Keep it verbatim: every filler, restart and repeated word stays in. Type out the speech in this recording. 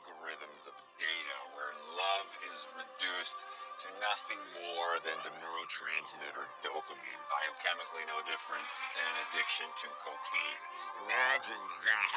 algorithms of data where love is reduced to nothing more than the neurotransmitter dopamine, biochemically no different than an addiction to cocaine. Imagine that.